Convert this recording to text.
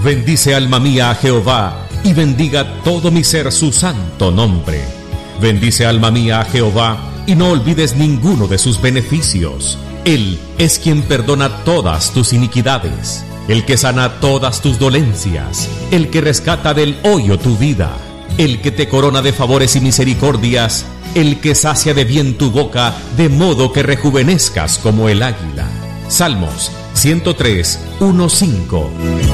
Bendice alma mía a Jehová, y bendiga todo mi ser su santo nombre. Bendice alma mía a Jehová, y no olvides ninguno de sus beneficios. Él es quien perdona todas tus iniquidades, el que sana todas tus dolencias, el que rescata del hoyo tu vida, el que te corona de favores y misericordias, el que sacia de bien tu boca, de modo que rejuvenezcas como el águila. Salmos 103, 1-5.